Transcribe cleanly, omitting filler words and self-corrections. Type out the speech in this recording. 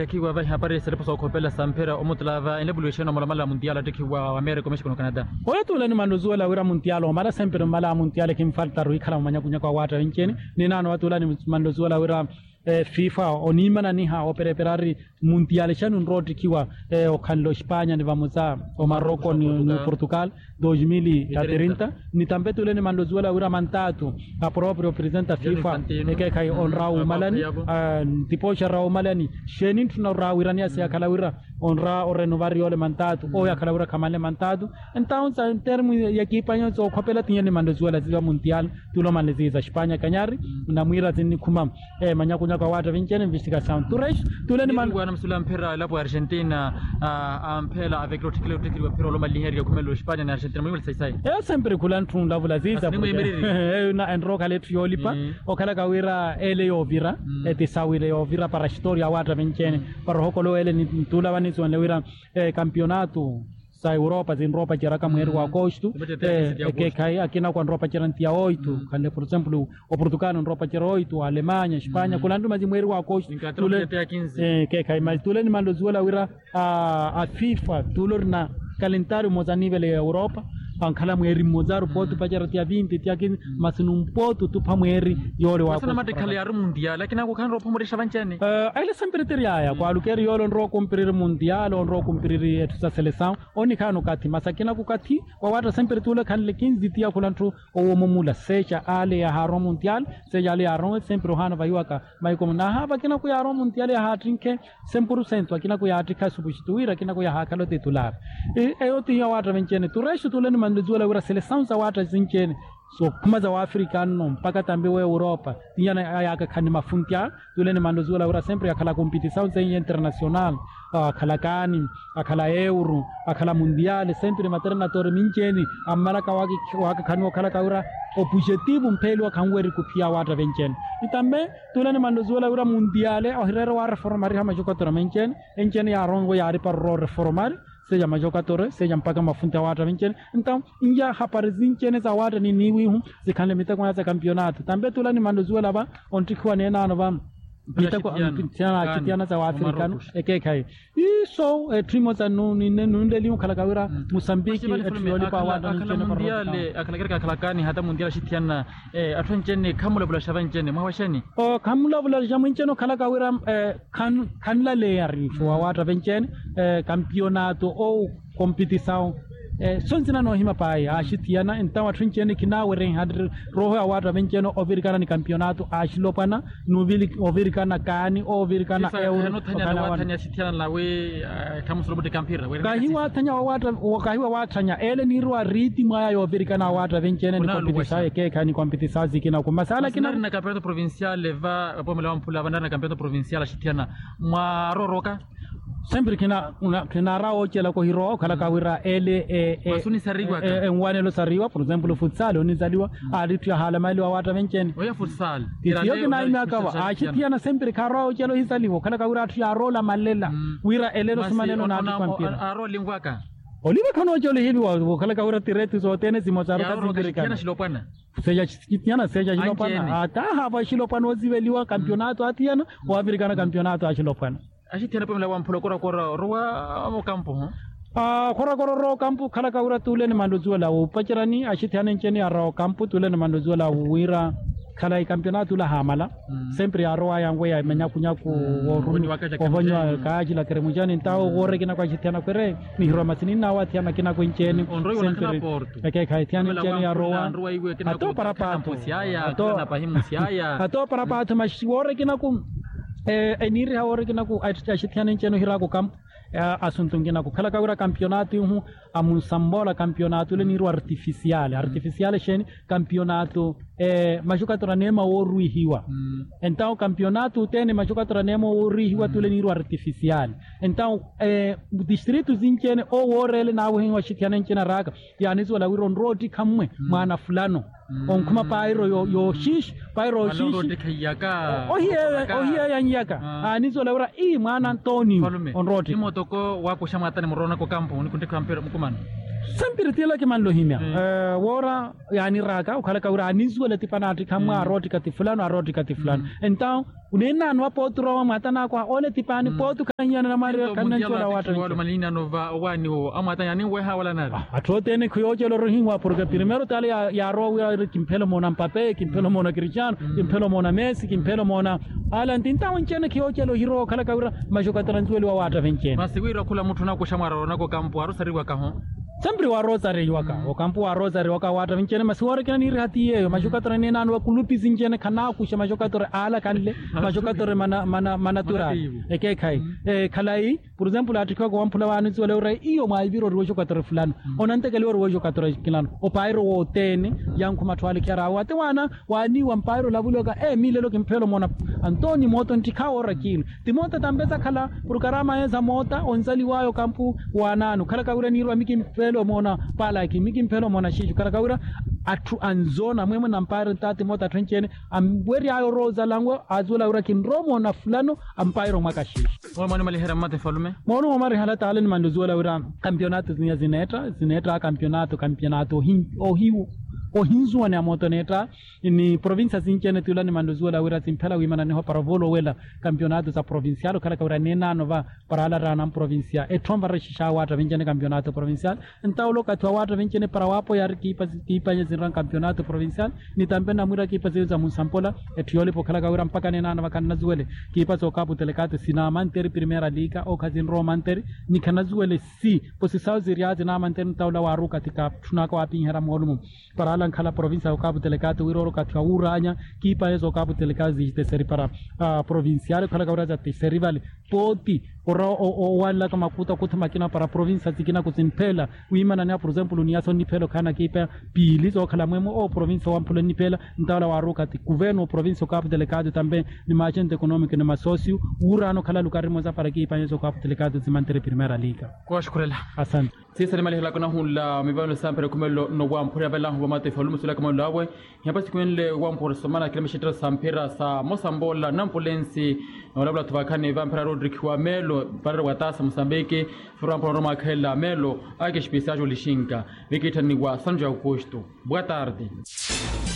Kiwa vai habari selepo sa kopela sampera omutlava enebuluation mala mundial tekiwa America Mexico no Canada. Oya tulani mandozuela wira mundial o mala sempre mala mundial kim falta ru ikhala manya kunya kwa wata ncheni ni nano watulani mandozuela wira FIFA onimana niha opereperari mundial chanu nroti kiwa o kanlo España ni vamuza o Marocco ni Portugal 2030 ni tambe tulani mandozuela wira mantatu a proprio presenta FIFA eke kai onrau malani tipo charau malani shenin tuna rawirani ase akalawira onra o renovari ole mantatu o ya kalawira kamale mantatu então sa termo ya kipanyo so kopela tinya ni mandozuela ziwa mundial tulo manezi za España kanyari na mwira zini kuma manya kwa watu vincene investigation turesh tuleni man wana msula mpera lapo Argentina ampela avec l'autre pero lo maliheria come lo Spagna na Argentina mwil sai sempre kulantu lavula ziza na enro kale triolipa o kala kawira ele yovira etisawile yovira para historia watu vincene para hokolo ele ni tulawani so lewira campeonato sa Europa in Europa c'era come ero agosto che kai akina kwa Europa c'era ntia 8 kale por exemplo o Portugal in Europa c'era 8 Alemania Spagna kulandu mazimu ero agosto che kai mal tuleni mando zuela wira a FIFA tulorna calendario mozanivele Europa pankala mweri mozaru potu pajara tia 20 tia 15 masinu potu tu pamweri yole wako sana mate kale yaru mundial lakini ako kan ropo morisha vanchane aile sempre teriaya kwa lukeri yole nro comprir mundial nro comprir etusa seleção oni kanu kati masakina kukati kwa wata sempre tule kan le 15 tia kulantu o momula secha ale ya haro mundial seja ale haro sempre hana vayuaka mai komuna haba kina ku haro mundial ya hatrinke 100% akina ku ya atrika substituir akina ku ya hakalo titular oti ya wata venchene tureshu tule mandozuela wira seleção za wata zinchene so kuma za Africano mpaka tambe we Europa tiana ayaka kani mafuntia tuleni mandozuela wira sempre akala competição za international akala kani akala euro akala mundial sempre maternatore mincheni amaraka waki kani wakala kawira objetivo mpelo kanweri kupia wata venchene itambe tuleni mandozuela wira mundiale ohirero wa reformari hama jokatora menchene enchene ya rongo ya ripa reformari seja majokatore seja mpaka mafunta wata vincene então inja haparizinchene za wata ni niwi zikane mitako za campeonato tambe tulani mandozuela ba ontikwa nena no ba mitako tiana kitiana za Africano ekekai so trimo za nundeli kala kawira Mozambique etrioli pa wata vincene mundiale akala kalakani hata mundial shitiana atwenchene kamula bula shavanchene mawashani o kamula bula shavanchene kala kawira kan la leari wa wata vincene campeonato ou competição sonzina no hima pai ashitiana então atrinchene kinawe ren hadr roho awata venceno overikana ni campeonato ashilopana nuvili overikana kani overikana euro kana watanya shitiana lawe tamusrobo de campira kahiwa tanya wata kahiwa watanya ele ni ruwa riti maya yo overikana wata vencene ni competição ke kani competição zikina kwa masala kina na campeonato provincial leva pomela mpula bandana campeonato provincial ashitiana maroroka sempre kina rao chela ko hiro kala kawira ele masuni sarigwa wanelo sariwa por exemplo futsal onizaliwa alitu ya hala mali wa wata vencene oya futsal tiyo kina imaka wa achitiana sempre karao chelo hisaliwo kala kawira tu ya rola malela wira elelo sumaneno na atupampira aro lingwaka oliva kano chelo hivi wa kala kawira tiretu so tene zimozaru kazindirikana shilopana seja chitiana seja shilopana ata hava shilopana oziveliwa campeonato atiana o africana campeonato ashilopana ashitiana pomela wa mpolo kora rowa mo campo kora ro campo kala kawira tuleni mandozuela upachirani ashitiana ncheni aro campo tuleni mandozuela wira kala campeonato la hamala sempre aro yango ya menyakunyaku woruni ovonyo kaji la keremujani ntao gore kina kwa ashitiana kwere ni hiro masini na watiana kina kwa ncheni sempre eke kaitiana ncheni aro ato para pato ato para pato mashwore kina ku eniri hawore kina ku ashitiana ncheni hirako campo asuntungina kukala kawira campeonato amunsambola campeonato le niru artificiale sheni campeonato majukatora nema woruihiwa então campeonato tene majukatora nema woruihiwa tule niru artificiale então distritos inchene o worele na wohinwa shitiana nchena raka yani zo la wiro nroti kamwe mana fulano on kuma pairo yo shish pairo shish ohiya yanyaka anizo la wira mwana Antonio on roti toko wako shamatani murona ko campo ni kunte kampera mukumana sempre tela ke man lo himya wora yani raka ukhala ka ura anizu le tipanati khamwa aroti ka tifulano então unena no potro wa matana kwa ole tipani potu kanyana na mari kananchola wata wala malina nova wani ho amata yani we ha wala nari atotene kuyoje lo rohingwa porque primero tale ya ro ya kimpelo mona Mbappe kimpelo mona Cristiano kimpelo mona Messi kimpelo mona ala ntinta wanchene kuyoje lo hiro kala ka ura majoka tranzueli wa wata venchene masiwira kula mtu nako shamara nako kampo arusari wa kaho sempre wa rosary waka o kampo wa rosary waka wata venchene masiwara kana ni hatiye majoka trane nanu wa kulupi zinjene kana kusha majoka tore ala kanle majoka tore mana tura eke kai khalai por exemplo atikwa kwa mpula wanu tsole ura iyo maibiro rojo ka tore fulano onante kale rojo ka tore kilano o pairo wo tene yanku matwali kyara wate wana wani wa mpairo labuloka milelo kimpelo mona Antoni moto ntikao rakino timota tambeza kala purkarama yeza mota onzali wayo kampu wananu kala kaura nirwa miki mpelo mona pala ki miki mpelo mona shishu kala kaura atu anzona mwema na mpairo tati mota trenchene ambweri ayo roza lango azula ura kinromo na fulano ampairo makashishu mwani malihera mate falume mwani mwari halata aleni manduzuela ura kampionato zineta kampionato ohinzwa na motoneta ni provincia zinchene tulani manduzuela ura zimpela wimana neho paravolo wela kampionato za provincial kala kaura nena nova parala rana provincia etomba reshisha wata vinchene kampionato provincial ntaulo katwa wata vinchene parawapo ya kipa nyezinran kampionato provincial ni tambena mura kipa za musampola etiole po kala kaura mpaka nena nova kanazuele kipa zo kapu telekate sina manteri primera liga o kazin romanteri ni kanazuele si posisao ziriazi na manteri ntaula waru katika tunako wapi hera molumu parala kala provincia o kapu telekate wiroro katwa uranya kipa yezo kapu telekazi jiteseri para provincial kala kaura za teseri vale poti o wala kama kuta makina para provincia zikina kuzimpela uimana na por exemplo ni aso nipelo kana kipa pili zo kala mwemo o provincia wampolo nipela ntawala waruka ti governo provincia kapu delegado tambe ni magente economique ni masocio urano kala lukarimo za para kipa yezo kapu delegado zimantere primera liga kwa shukrela asante sisi ni malihela kuna hula mibano sampere kumelo no wampura bela huwa mate falumu sula kama lawe hapa sikwele wampura somana kile mshitra sampera sa mosambola nampolensi wala tubakane vampira Rodrick wa Melo para watasa Mozambique furampora Roma khela Melo ake especial lishinka vikitani wa Sanja Augusto boa tarde.